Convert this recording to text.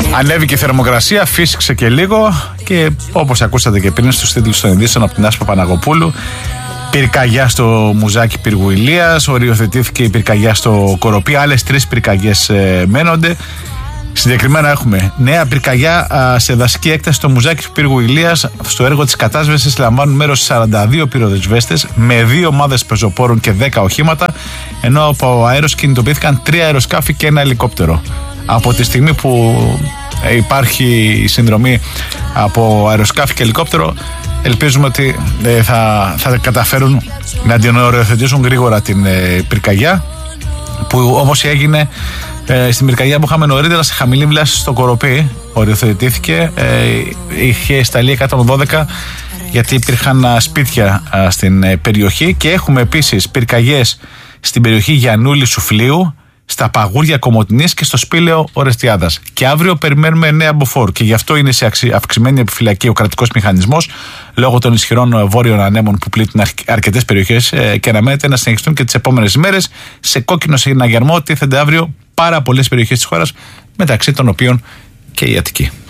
Ανέβηκε η θερμοκρασία, φύσηξε και λίγο και όπως ακούσατε και πριν στους τίτλους των ειδήσεων από την Άσπα Παναγοπούλου, πυρκαγιά στο Μουζάκι Πύργου Ηλίας, οριοθετήθηκε η πυρκαγιά στο Κοροπή, άλλες 3 πυρκαγιές μένονται. Συγκεκριμένα έχουμε νέα πυρκαγιά σε δασική έκταση στο Μουζάκι του Πύργου Ηλίας. Στο έργο της κατάσβεσης λαμβάνουν μέρος 42 πυροσβέστες με 2 ομάδες πεζοπόρων και 10 οχήματα, ενώ από αέρος κινητοποιήθηκαν 3 αεροσκάφη και 1 ελικόπτερο. Από τη στιγμή που υπάρχει συνδρομή από αεροσκάφη και ελικόπτερο, ελπίζουμε ότι θα καταφέρουν να την οριοθετήσουν γρήγορα την πυρκαγιά, που όμως έγινε στην πυρκαγιά που είχαμε νωρίτερα σε χαμηλή βλάση στο Κοροπή. Οριοθετήθηκε, είχε σταλεί 112 γιατί υπήρχαν σπίτια στην περιοχή, και έχουμε επίσης πυρκαγιές στην περιοχή Γιαννούλη Σουφλίου, στα Παγούρια Κομοτηνής και στο Σπήλαιο Ορεστιάδας. Και αύριο περιμένουμε νέα μποφόρ, και γι' αυτό είναι σε αυξημένη επιφυλακή ο κρατικός μηχανισμός λόγω των ισχυρών βόρειων ανέμων που πλήττουν αρκετές περιοχές, και αναμένεται να συνεχιστούν και τις επόμενες ημέρες. Σε κόκκινο συναγερμό τίθενται αύριο πάρα πολλές περιοχές της χώρας, μεταξύ των οποίων και η Αττική.